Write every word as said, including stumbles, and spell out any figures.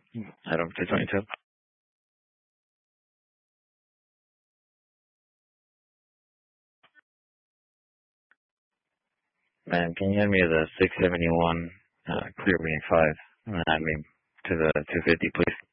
Item two twenty-two. Man, can you hand me the six seventy-one uh, clear being five? And add me to the two fifty, please.